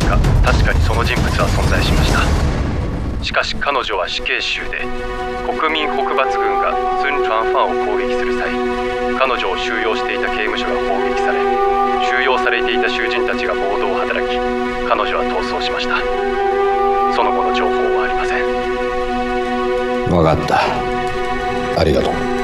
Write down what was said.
が確かにその人物は存在しました。しかし彼女は死刑囚で、国民北伐軍がスン・チャンファンを攻撃する際、彼女を収容していた刑務所が砲撃され、収容されていた囚人たちが暴動を働き、彼女は逃走しました。その後の情報はありません。 分かった。ありがとう。